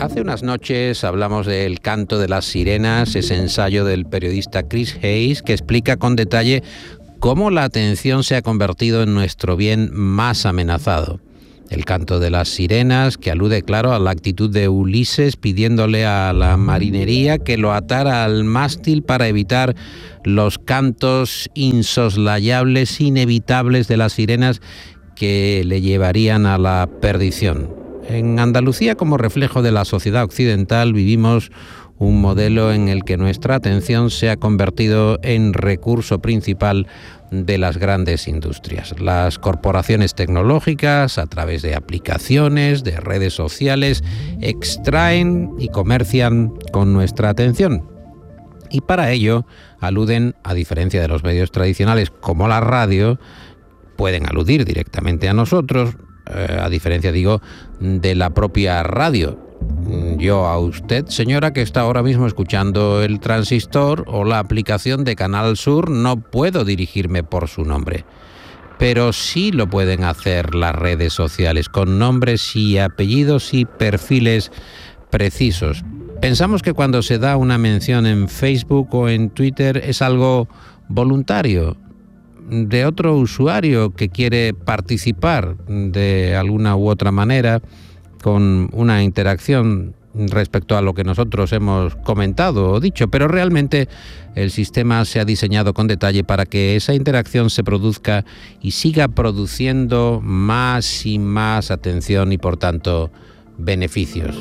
Hace unas noches hablamos del canto de las sirenas, ese ensayo del periodista Chris Hayes que explica con detalle cómo la atención se ha convertido en nuestro bien más amenazado. El canto de las sirenas, que alude, claro, a la actitud de Ulises pidiéndole a la marinería que lo atara al mástil para evitar los cantos insoslayables, inevitables de las sirenas que le llevarían a la perdición. En Andalucía, como reflejo de la sociedad occidental, vivimos un modelo en el que nuestra atención se ha convertido en recurso principal de las grandes industrias. Las corporaciones tecnológicas, a través de aplicaciones, de redes sociales, extraen y comercian con nuestra atención. Y para ello aluden, a diferencia de los medios tradicionales como la radio, pueden aludir directamente a nosotros, a diferencia, digo, de la propia radio. Yo a usted, señora, que está ahora mismo escuchando el transistor o la aplicación de Canal Sur, no puedo dirigirme por su nombre. Pero sí lo pueden hacer las redes sociales, con nombres y apellidos y perfiles precisos. Pensamos que cuando se da una mención en Facebook o en Twitter es algo voluntario, de otro usuario que quiere participar de alguna u otra manera con una interacción respecto a lo que nosotros hemos comentado o dicho, pero realmente el sistema se ha diseñado con detalle para que esa interacción se produzca y siga produciendo más y más atención y, por tanto, beneficios.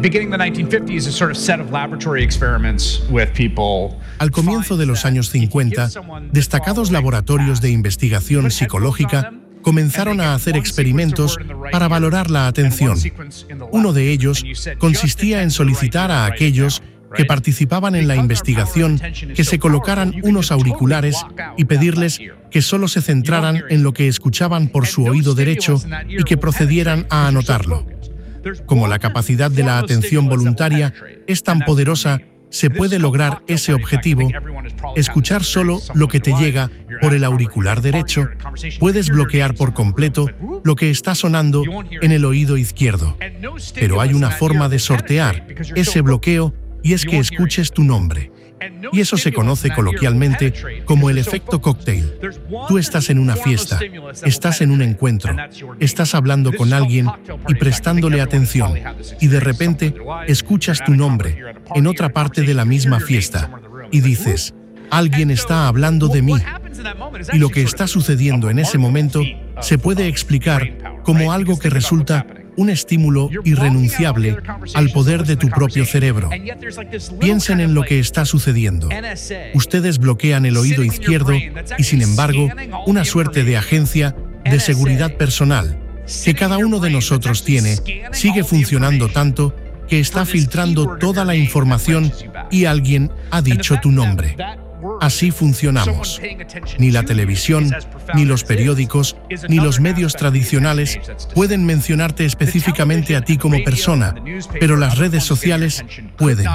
Al comienzo de los años 50, destacados laboratorios de investigación psicológica comenzaron a hacer experimentos para valorar la atención. Uno de ellos consistía en solicitar a aquellos que participaban en la investigación que se colocaran unos auriculares y pedirles que solo se centraran en lo que escuchaban por su oído derecho y que procedieran a anotarlo. Como la capacidad de la atención voluntaria es tan poderosa, se puede lograr ese objetivo. Escuchar solo lo que te llega por el auricular derecho. Puedes bloquear por completo lo que está sonando en el oído izquierdo. Pero hay una forma de sortear ese bloqueo y es que escuches tu nombre. Y eso se conoce coloquialmente como el efecto cóctel. Tú estás en una fiesta, estás en un encuentro, estás hablando con alguien y prestándole atención, y de repente escuchas tu nombre en otra parte de la misma fiesta y dices, alguien está hablando de mí. Y lo que está sucediendo en ese momento se puede explicar como algo que resulta un estímulo irrenunciable al poder de tu propio cerebro. Piensen en lo que está sucediendo. Ustedes bloquean el oído izquierdo y, sin embargo, una suerte de agencia de seguridad personal que cada uno de nosotros tiene sigue funcionando tanto que está filtrando toda la información y alguien ha dicho tu nombre. Así funcionamos. Ni la televisión, ni los periódicos, ni los medios tradicionales pueden mencionarte específicamente a ti como persona, pero las redes sociales pueden.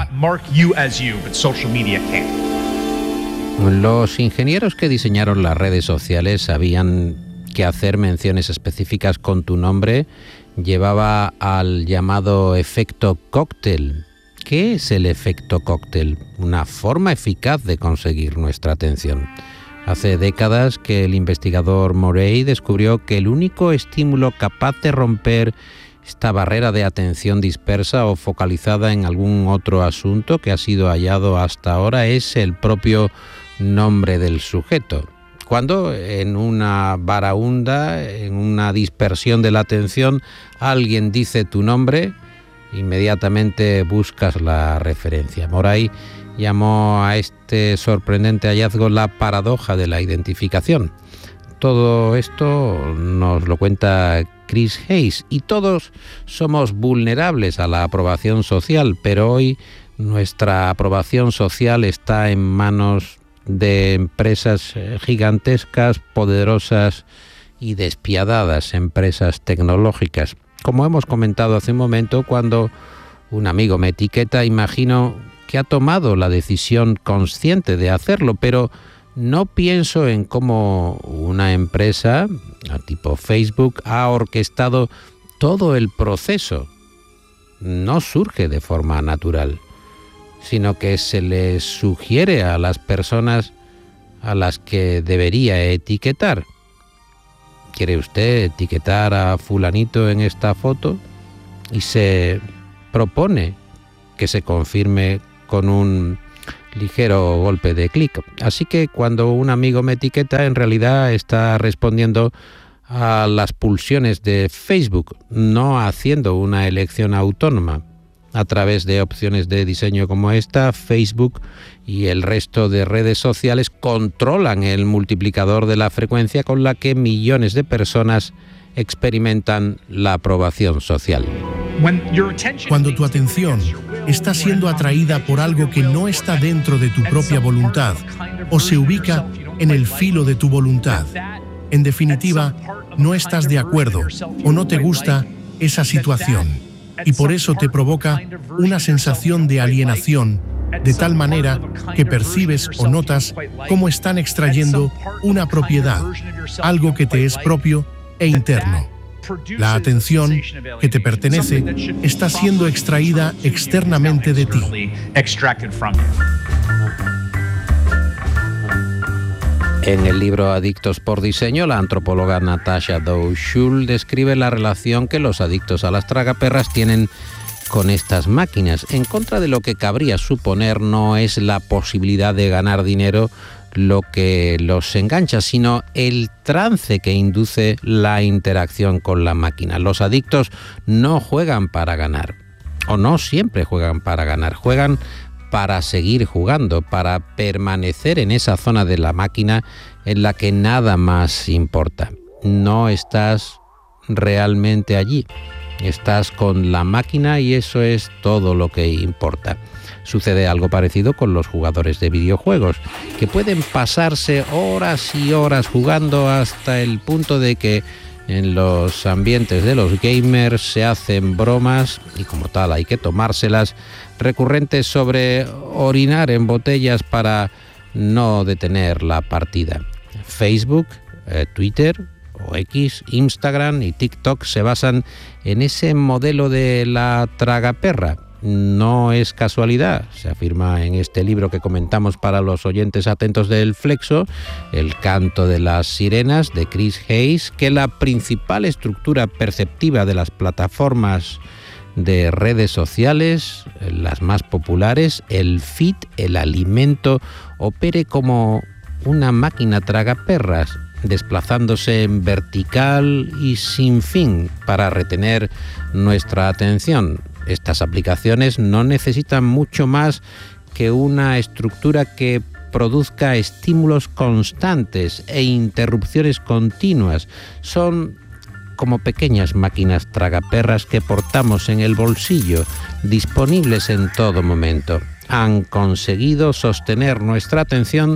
Los ingenieros que diseñaron las redes sociales sabían que hacer menciones específicas con tu nombre llevaba al llamado efecto cóctel. ¿Qué es el efecto cóctel? Una forma eficaz de conseguir nuestra atención. Hace décadas que el investigador Morey descubrió que el único estímulo capaz de romper esta barrera de atención dispersa o focalizada en algún otro asunto que ha sido hallado hasta ahora es el propio nombre del sujeto. Cuando en una baraúnda, en una dispersión de la atención, alguien dice tu nombre, inmediatamente buscas la referencia. Morey llamó a este sorprendente hallazgo la paradoja de la identificación. Todo esto nos lo cuenta Chris Hayes, y todos somos vulnerables a la aprobación social, pero hoy nuestra aprobación social está en manos de empresas gigantescas, poderosas y despiadadas, empresas tecnológicas. Como hemos comentado hace un momento, cuando un amigo me etiqueta, imagino que ha tomado la decisión consciente de hacerlo, pero no pienso en cómo una empresa, tipo Facebook, ha orquestado todo el proceso no surge de forma natural, sino que se les sugiere a las personas a las que debería etiquetar. ¿Quiere usted etiquetar a fulanito en esta foto? Y se propone que se confirme con un ligero golpe de clic. Así que cuando un amigo me etiqueta, en realidad está respondiendo a las pulsiones de Facebook, no haciendo una elección autónoma. A través de opciones de diseño como esta, Facebook y el resto de redes sociales controlan el multiplicador de la frecuencia con la que millones de personas experimentan la aprobación social. Cuando tu atención está siendo atraída por algo que no está dentro de tu propia voluntad o se ubica en el filo de tu voluntad, en definitiva, no estás de acuerdo o no te gusta esa situación y por eso te provoca una sensación de alienación, de tal manera que percibes o notas cómo están extrayendo una propiedad, algo que te es propio e interno. La atención que te pertenece está siendo extraída externamente de ti. En el libro Adictos por Diseño, la antropóloga Natasha Dow-Schul describe la relación que los adictos a las tragaperras tienen con estas máquinas. En contra de lo que cabría suponer, no es la posibilidad de ganar dinero lo que los engancha, sino el trance que induce la interacción con la máquina. Los adictos no juegan para ganar, o no siempre juegan para ganar, juegan para seguir jugando, para permanecer en esa zona de la máquina en la que nada más importa. No estás realmente allí, estás con la máquina y eso es todo lo que importa. Sucede algo parecido con los jugadores de videojuegos, que pueden pasarse horas y horas jugando hasta el punto de que en los ambientes de los gamers se hacen bromas, y como tal hay que tomárselas, recurrentes sobre orinar en botellas para no detener la partida. Facebook, Twitter o X, Instagram y TikTok se basan en ese modelo de la tragaperra. No es casualidad, se afirma en este libro que comentamos para los oyentes atentos del Flexo, El canto de las sirenas, de Chris Hayes, que la principal estructura perceptiva de las plataformas de redes sociales, las más populares, el feed, el alimento, opere como una máquina tragaperras, desplazándose en vertical y sin fin para retener nuestra atención. Estas aplicaciones no necesitan mucho más que una estructura que produzca estímulos constantes e interrupciones continuas. Son como pequeñas máquinas tragaperras que portamos en el bolsillo, disponibles en todo momento. Han conseguido sostener nuestra atención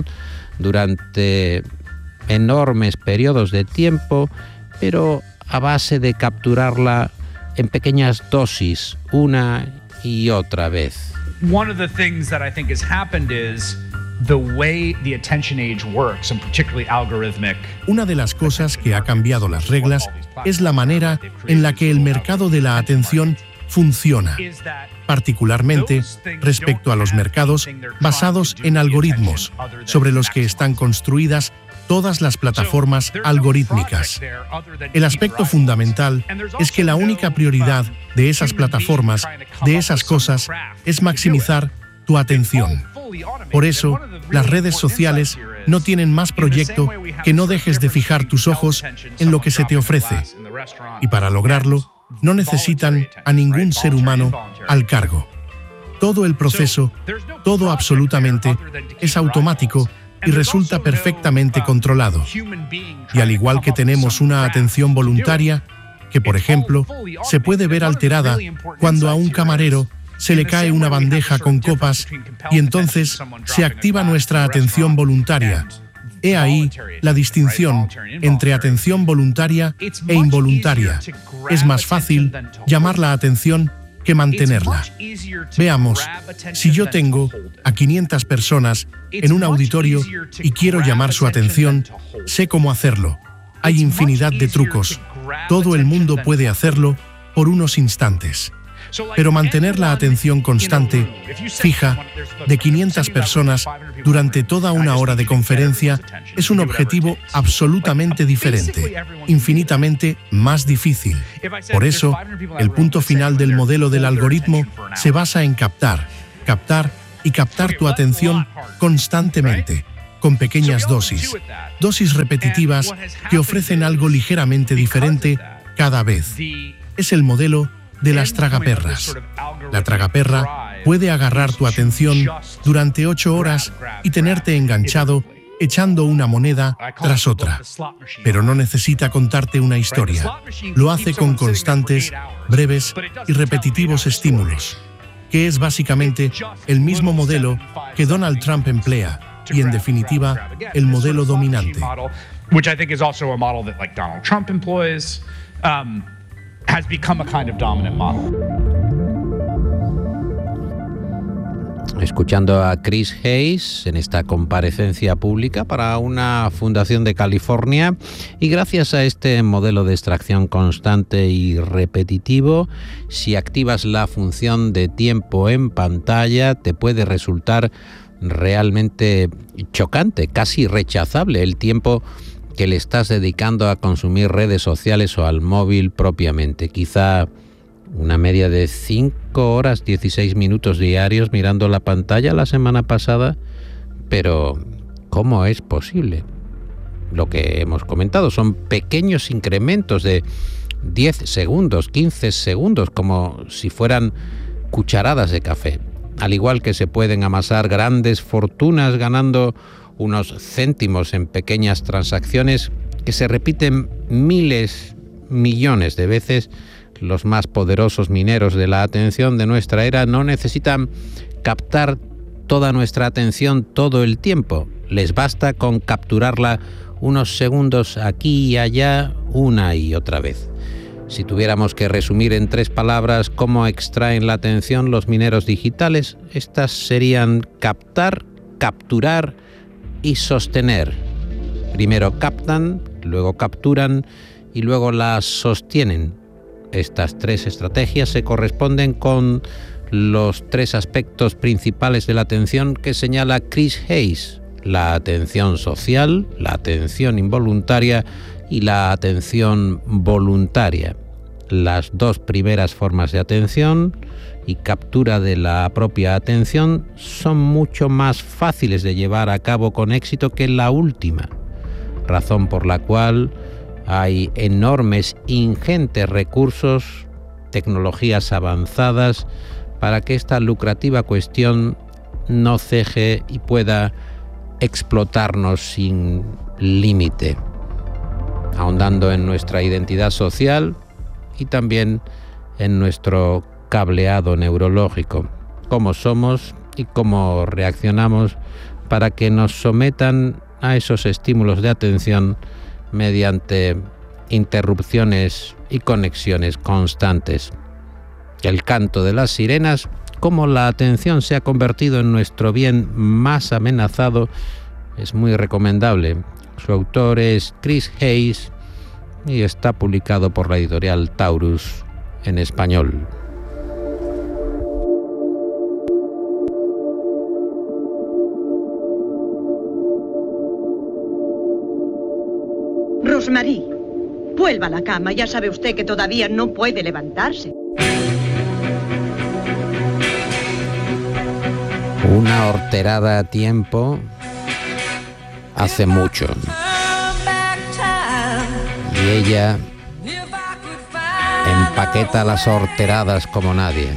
durante enormes periodos de tiempo, pero a base de capturarla en pequeñas dosis, una y otra vez. One of the things that I think has happened is the way the attention age works, and particularly algorithmic. Una de las cosas que ha cambiado las reglas es la manera en la que el mercado de la atención funciona, particularmente respecto a los mercados basados en algoritmos, sobre los que están construidas todas las plataformas algorítmicas. El aspecto fundamental es que la única prioridad de esas plataformas, de esas cosas, es maximizar tu atención. Por eso, las redes sociales no tienen más proyecto que no dejes de fijar tus ojos en lo que se te ofrece. Y para lograrlo, no necesitan a ningún ser humano al cargo. Todo el proceso, todo absolutamente, es automático y resulta perfectamente controlado. Y al igual que tenemos una atención voluntaria, que por ejemplo, se puede ver alterada cuando a un camarero se le cae una bandeja con copas y entonces se activa nuestra atención voluntaria. He ahí la distinción entre atención voluntaria e involuntaria. Es más fácil llamar la atención que mantenerla. Veamos, si yo tengo a 500 personas en un auditorio y quiero llamar su atención, sé cómo hacerlo. Hay infinidad de trucos. Todo el mundo puede hacerlo por unos instantes. Pero mantener la atención constante, fija, de 500 personas durante toda una hora de conferencia es un objetivo absolutamente diferente, infinitamente más difícil. Por eso, el punto final del modelo del algoritmo se basa en captar tu atención constantemente, con pequeñas dosis repetitivas que ofrecen algo ligeramente diferente cada vez. Es el modelo de las tragaperras. La tragaperra puede agarrar tu atención durante 8 horas y tenerte enganchado echando una moneda tras otra. Pero no necesita contarte una historia. Lo hace con constantes, breves y repetitivos estímulos, que es básicamente el mismo modelo que Donald Trump emplea y, en definitiva, el modelo dominante. Which I think is also a model that, like Donald Trump employs, has become a kind of dominant model. Escuchando a Chris Hayes en esta comparecencia pública para una fundación de California, y gracias a este modelo de extracción constante y repetitivo, si activas la función de tiempo en pantalla, te puede resultar realmente chocante, casi rechazable el tiempo que le estás dedicando a consumir redes sociales o al móvil propiamente. Quizá una media de 5 horas 16 minutos diarios mirando la pantalla la semana pasada, pero ¿cómo es posible? Lo que hemos comentado son pequeños incrementos de 10 segundos, 15 segundos, como si fueran cucharadas de café. Al igual que se pueden amasar grandes fortunas ganando unos céntimos en pequeñas transacciones que se repiten miles, millones de veces, los más poderosos mineros de la atención de nuestra era no necesitan captar toda nuestra atención todo el tiempo. Les basta con capturarla unos segundos aquí y allá, una y otra vez. Si tuviéramos que resumir en 3 palabras cómo extraen la atención los mineros digitales, estas serían captar, capturar y sostener. Primero captan, luego capturan y luego la sostienen. Estas 3 estrategias se corresponden con los 3 aspectos principales de la atención que señala Chris Hayes: la atención social, la atención involuntaria y la atención voluntaria. Las 2 primeras formas de atención y captura de la propia atención son mucho más fáciles de llevar a cabo con éxito que la última, razón por la cual hay enormes, ingentes recursos, tecnologías avanzadas para que esta lucrativa cuestión no ceje y pueda explotarnos sin límite, ahondando en nuestra identidad social y también en nuestro cableado neurológico, cómo somos y cómo reaccionamos para que nos sometan a esos estímulos de atención mediante interrupciones y conexiones constantes. El canto de las sirenas, cómo la atención se ha convertido en nuestro bien más amenazado, es muy recomendable. Su autor es Chris Hayes y está publicado por la editorial Taurus en español. Rosemarie, vuelva a la cama. Ya sabe usted que todavía no puede levantarse. Una horterada a tiempo hace mucho. Y ella empaqueta las horteradas como nadie.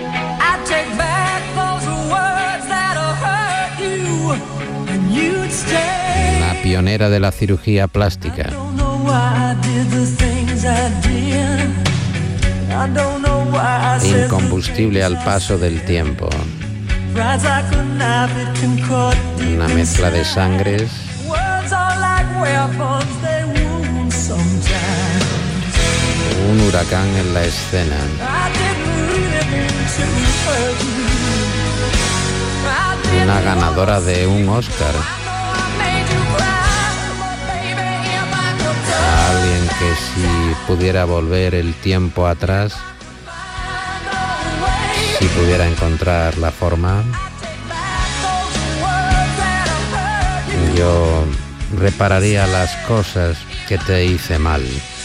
La pionera de la cirugía plástica. Incombustible al paso del tiempo. Una mezcla de sangres. Un huracán en la escena. Una ganadora de un Oscar. Alguien que si pudiera volver el tiempo atrás Si pudiera encontrar la forma, yo repararía las cosas que te hice mal.